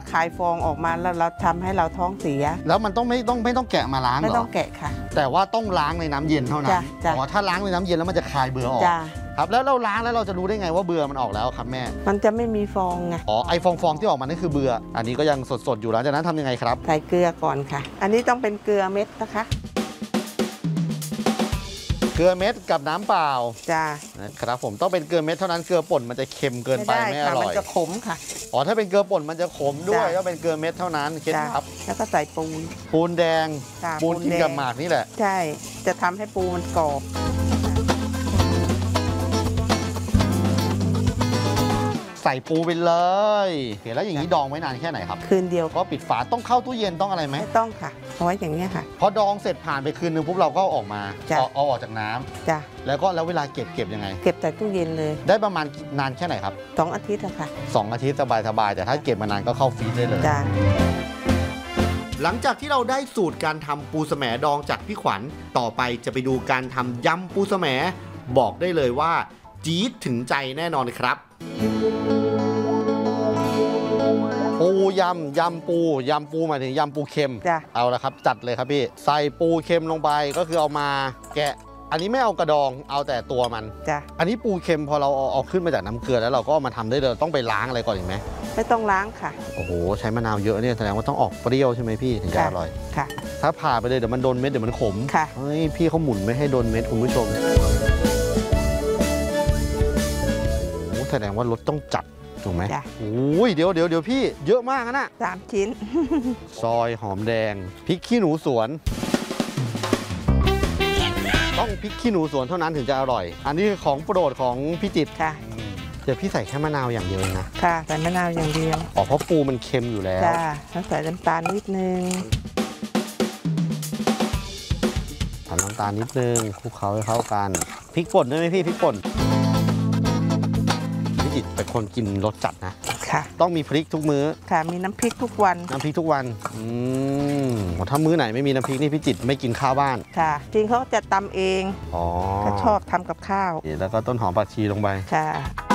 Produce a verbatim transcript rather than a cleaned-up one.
คายฟองออกมาแล้วเราทำให้เราท้องเสียแล้วมันต้องไม่ต้องไม่ต้องแกะมาล้างเหรอไม่ต้องแกะค่ะแต่ว่าต้องล้างในน้ำเย็นเท่านั้นจ้ะจ้ะอ๋อถ้าล้างในน้ำเย็นแล้วมันจะคายเบื่อออกจ้าครับแล้วเราล้างแล้วเราจะรู้ได้ไงว่าเบื่อมันออกแล้วครับแม่มันจะไม่มีฟองไงอ๋อไอฟองฟองที่ออกมานั่นคือเบื่ออันนี้ก็ยังสดๆอยู่หลังจากนั้นทำยังไงครับใส่เกลือก่อนค่ะ อันนี้ต้องเป็นเกลือเม็ดนะคะเกลือเม็ดกับน้ำเปล่าจ้านะครับผมต้องเป็นเกลือเม็ดเท่านั้นเกลือป่นมันจะเค็มเกินไปไม่อค่ะร่มันอยจะขมค่ะอ๋อถ้าเป็นเกลือป่นมันจะขมด้วยจ้ะก็เป็นเกลือเม็ดเท่านั้นเคล็ดจ้าลับแล้วก็ใส่ปูนปูนแดงค่ะปูนกินแดงกับหมากนี่แหละใช่จะทำให้ปูมันกรอบใส่ปูไปเลยเห็นแล้วอย่างนี้ดองไว้นานแค่ไหนครับคืนเดียวก็ปิดฝาต้องเข้าตู้เย็นต้องอะไรไหมไม่ต้องค่ะเอาไว้อย่างนี้ยค่ะพอดองเสร็จผ่านไปคืนนึงปุ๊บเราก็เอาออกมาจ้ะเอาเอาออกจากน้ำจ้าแล้วก็แล้วเวลาเก็บเก็บยังไงเก็บใส่ตู้เย็นเลยได้ประมาณนานแค่ไหนครับสองอาทิตย์อะค่ะสองอาทิตย์สบายๆแต่ถ้าเก็บมานานก็เข้าฟรีซได้เลยจ้าหลังจากที่เราได้สูตรการทำปูสะแหมดองจากพี่ขวัญต่อไปจะไปดูการทำยำปูสะแหมบอกได้เลยว่าจี๊ดถึงใจแน่นอนครับปูยำยำปูยำปูหมายถึงยำปูเค็มจ้ะเอาละครับจัดเลยครับพี่ใส่ปูเค็มลงไปก็คือเอามาแกะ อันนี้ไม่เอากระดองเอาแต่ตัวมันจ้าอันนี้ปูเค็มพอเราเอาเอาขึ้นมาจากน้ำเกลือแล้วเราก็เอามาทำได้เลยต้องไปล้างอะไรก่อนอีกไหมไม่ต้องล้างค่ะโอ้โหใช้มะนาวเยอะเนี่ยแสดงว่าต้องออกเปรี้ยวใช่ไหไหมพี่ถึงจะค่ะอร่อยค่ะถ้าผ่าไปเลยเดี๋ยวมันโดนเม็ดเดี๋ยวมันขมค่ะเฮ้ยพี่เขาหมุนไม่ให้โดนเม็ดคุณผู้ชมโอ้โหแสดงว่ารสต้องจัดถูกไหมจ้ะโอ้ยเดี๋ยวเดี๋ยวเดี๋ยวพี่เยอะมากนะสามชิ้นซอยหอมแดงพริกขี้หนูสวน ต้องพริกขี้หนูสวนเท่านั้นถึงจะอร่อย อันนี้ของโปรดของพี่จิตรค่ะเดี๋ยวพี่ใส่แค่มะนาวอย่างเดียวเองนะค่ะใส่มะนาวอย่างเดียวอ๋อเพราะปูมันเค็มอยู่แล้วจ้าแล้วใส่น้ำตาลนิดนึงใส่น้ำตาลนิดนึงคลุกเคล้าให้เข้ากันพริกป่นด้วยไหมพี่พริกป่นพี่จิตรเป็นคนกินรสจัดนะค่ะต้องมีพริกทุกมื้อค่ะ มีน้ำพริกทุกวันน้ำพริกทุกวันอืมถ้ามื้อไหนไม่มีน้ำพริกนี่พี่จิตรไม่กินข้าวบ้านค่ะ จริงเขาจะตำเองอ๋อเขาชอบทำกับข้าวแล้วก็ต้นหอมผักชีลงไปค่ะ